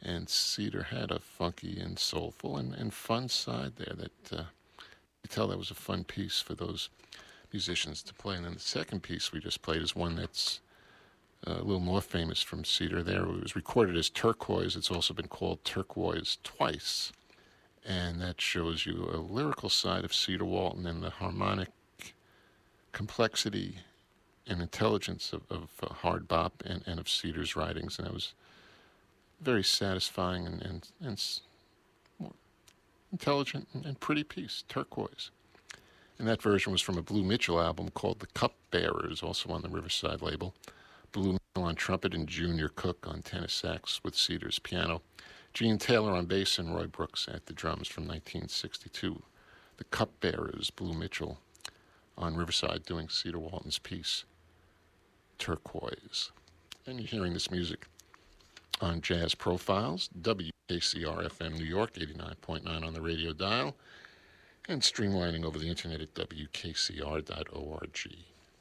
And Cedar had a funky and soulful and fun side there that you tell that was a fun piece for those musicians to play. And then the second piece we just played is one that's a little more famous from Cedar there. It was recorded as Turquoise. It's also been called Turquoise twice. And that shows you a lyrical side of Cedar Walton and the harmonic complexity and intelligence of hard bop and of Cedar's writings. And that was very satisfying and intelligent and pretty piece, Turquoise. And that version was from a Blue Mitchell album called The Cupbearers, also on the Riverside label. Blue Mitchell on trumpet and Junior Cook on tenor sax with Cedar's piano. Gene Taylor on bass and Roy Brooks at the drums from 1962. The Cupbearers, Blue Mitchell on Riverside doing Cedar Walton's piece, Turquoise. And you're hearing this music on Jazz Profiles, WKCR-FM New York, 89.9 on the radio dial, and streamlining over the internet at WKCR.org.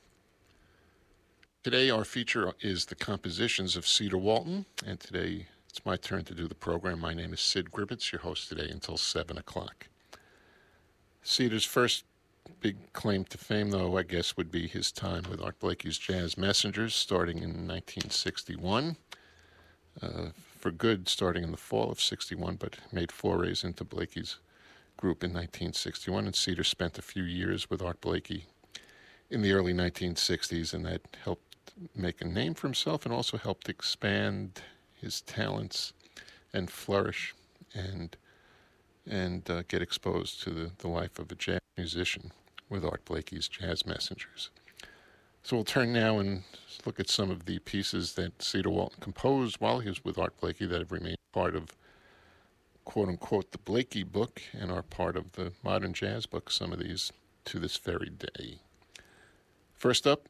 Today our feature is the compositions of Cedar Walton, and today it's my turn to do the program. My name is Sid Gribbets, your host today until 7 o'clock. Cedar's first big claim to fame, though, I guess, would be his time with Art Blakey's Jazz Messengers, starting in 1961. For good, starting in the fall of 61, but made forays into Blakey's group in 1961. And Cedar spent a few years with Art Blakey in the early 1960s, and that helped make a name for himself and also helped expand his talents and flourish and get exposed to the life of a jazz musician with Art Blakey's Jazz Messengers. So we'll turn now and look at some of the pieces that Cedar Walton composed while he was with Art Blakey that have remained part of, quote-unquote, the Blakey book and are part of the modern jazz book, some of these to this very day. First up,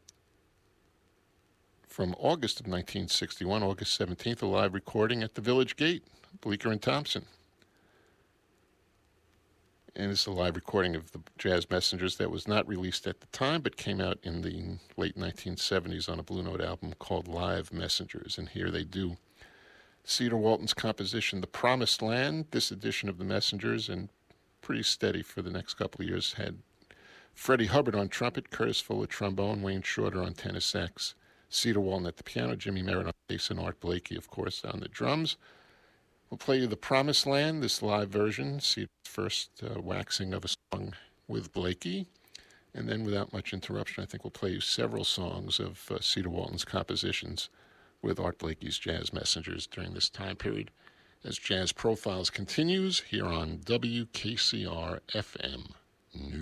from August of 1961, August 17th, a live recording at the Village Gate, Bleecker and Thompson. And it's a live recording of the Jazz Messengers that was not released at the time, but came out in the late 1970s on a Blue Note album called Live Messengers. And here they do Cedar Walton's composition, The Promised Land. This edition of the Messengers, and pretty steady for the next couple of years, had Freddie Hubbard on trumpet, Curtis Fuller trombone, Wayne Shorter on tenor sax, Cedar Walton at the piano, Jimmy Merritt on bass, and Art Blakey, of course, on the drums. We'll play you The Promised Land, this live version, Cedar's first waxing of a song with Blakey. And then, without much interruption, I think we'll play you several songs of Cedar Walton's compositions with Art Blakey's Jazz Messengers during this time period as Jazz Profiles continues here on WKCR-FM New